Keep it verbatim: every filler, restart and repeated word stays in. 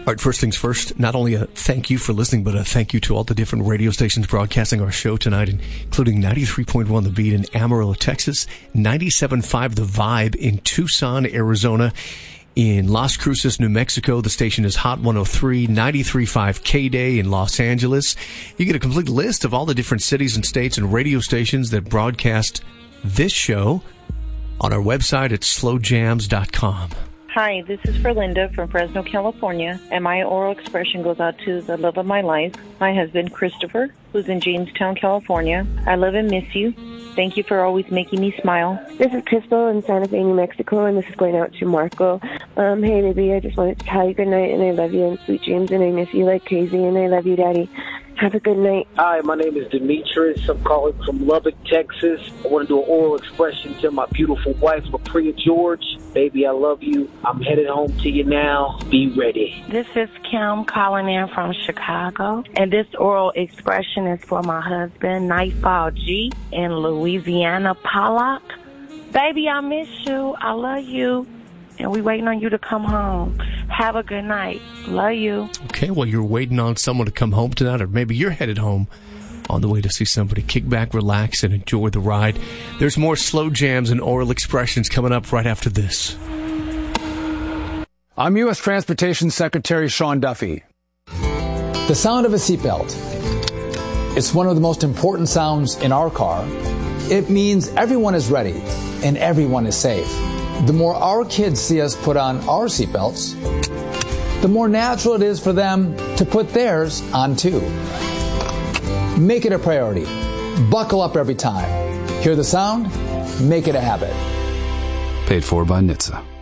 All right, first things first, not only a thank you for listening, but a thank you to all the different radio stations broadcasting our show tonight, including ninety-three point one The Beat in Amarillo, Texas, ninety-seven point five The Vibe in Tucson, Arizona. In Las Cruces, New Mexico, the station is Hot one oh three, ninety-three point five K-Day in Los Angeles. You get a complete list of all the different cities and states and radio stations that broadcast this show on our website at slow jams dot com. Hi, this is for Linda from Fresno, California, and my oral expression goes out to the love of my life, my husband, Christopher, who's in Jamestown, California. I love and miss you. Thank you for always making me smile. This is Crystal in Santa Fe, New Mexico, and this is going out to Marco. Um, hey, baby, I just wanted to tell you good night, and I love you, and sweet dreams, and I miss you like crazy, and I love you, Daddy. Have a good night. Hi, my name is Demetrius. I'm calling from Lubbock, Texas. I want to do an oral expression to my beautiful wife, LaPria George. Baby, I love you. I'm headed home to you now. Be ready. This is Kim calling in from Chicago, and this oral expression is for my husband, Nightfall G, in Louisiana, Pollock. Baby, I miss you. I love you. And we waiting on you to come home. Have a good night. Love you. Okay, well, you're waiting on someone to come home tonight, or maybe you're headed home on the way to see somebody. Kick back, relax, and enjoy the ride. There's more slow jams and oral expressions coming up right after this. I'm U S Transportation Secretary Sean Duffy. The sound of a seatbelt. It's one of the most important sounds in our car. It means everyone is ready and everyone is safe. The more our kids see us put on our seatbelts, the more natural it is for them to put theirs on too. Make it a priority. Buckle up every time. Hear the sound? Make it a habit. Paid for by N H T S A.